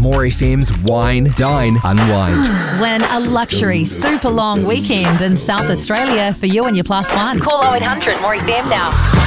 More FM's Wine, Dine, Unwind. Win a luxury super long weekend in South Australia for you and your plus one. Call 0800 More FM now.